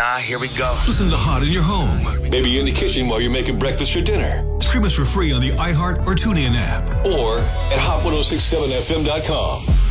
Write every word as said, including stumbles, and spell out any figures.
nah, here we go. Listen to Hot in your home. Maybe in the kitchen while you're making breakfast or dinner. Stream us for free on the iHeart or TuneIn app. Or at hot ten sixty-seven f m dot com.